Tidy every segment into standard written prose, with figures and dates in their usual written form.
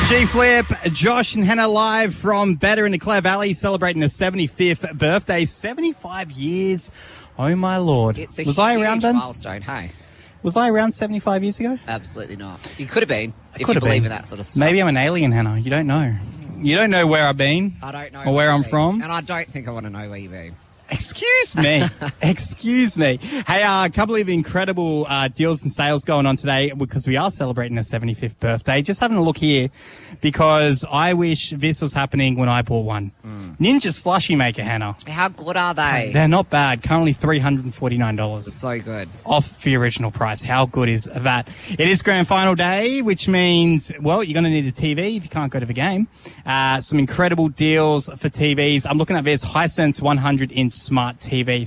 G-Flip, Josh and Hannah live from Better in the Clare Valley, celebrating the 75th birthday. 75 years. Oh, my Lord. It's a Was I around then? milestone, hey? Was I around 75 years ago? Absolutely not. You could have been, if Could you have believe been. in that sort of stuff. Maybe I'm an alien, Hannah. You don't know. You don't know where I've been. I don't know or where I'm you've from. been, and I don't think I want to know where you've been. Excuse me. Excuse me. Hey, a couple of incredible deals and sales going on today because we are celebrating the 75th birthday. Just having a look here because I wish this was happening when I bought one. Ninja Slushie Maker, Hannah. How good are they? They're not bad. Currently $349. So good. Off the original price. How good is that? It is grand final day, which means, well, you're going to need a TV if you can't go to the game. Some incredible deals for TVs. I'm looking at this Hisense 100-inch smart TV,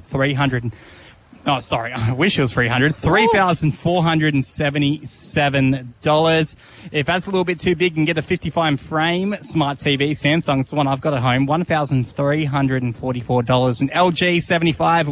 I wish it was $300,477. If that's a little bit too big, you can get a 55 frame smart TV. Samsung's the one I've got at home, $1,344. And LG 75,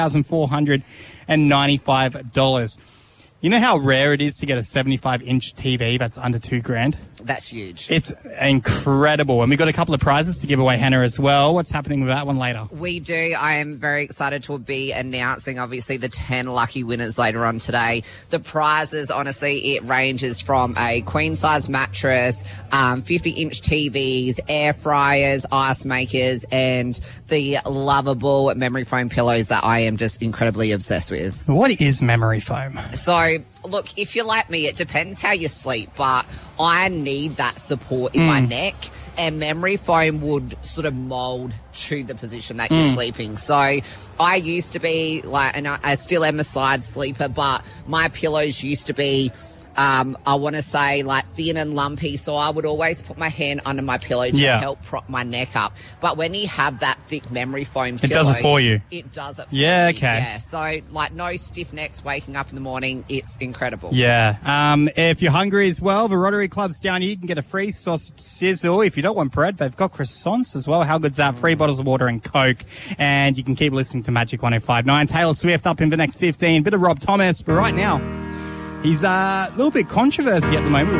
$1,495. You know how rare it is to get a 75-inch TV that's under $2,000? That's huge. It's incredible. And we've got a couple of prizes to give away, Hannah, as well. What's happening with that one later? We do. I am very excited to be announcing, obviously, the 10 lucky winners later on today. The prizes, honestly, it ranges from a queen-size mattress, 50-inch TVs, air fryers, ice makers, and the lovable memory foam pillows that I am just incredibly obsessed with. What is memory foam? So, look, if you're like me, it depends how you sleep, but I need that support in my neck, and memory foam would sort of mold to the position that you're sleeping. So I used to be like, and I still am a side sleeper, but my pillows used to be, I want to say, like thin and lumpy, so I would always put my hand under my pillow to help prop my neck up. But when you have that thick memory foam pillow, it does it for you. It does it for you. Okay. Yeah, so like no stiff necks waking up in the morning. It's incredible. Yeah. If you're hungry as well, the Rotary Club's down here. You can get a free sausage sizzle. If you don't want bread, they've got croissants as well. How good's that? Free bottles of water and Coke. And you can keep listening to Magic 105.9. Taylor Swift up in the next 15. Bit of Rob Thomas, but right now, he's a little bit controversy at the moment with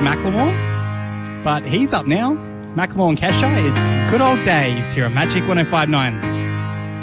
Macklemore, but he's up now. Macklemore and Kesha, it's good old days here at Magic 105.9.